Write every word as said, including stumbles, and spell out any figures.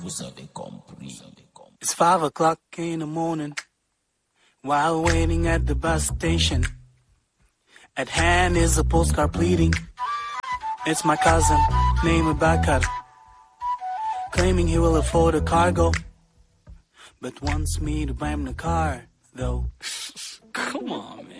vous avez compris. It's five o'clock in the morning, while waiting at the bus station. At hand is a postcard pleading. It's my cousin, named Bakar, claiming he will afford a cargo, but wants me to buy him the car, though. Come on, man.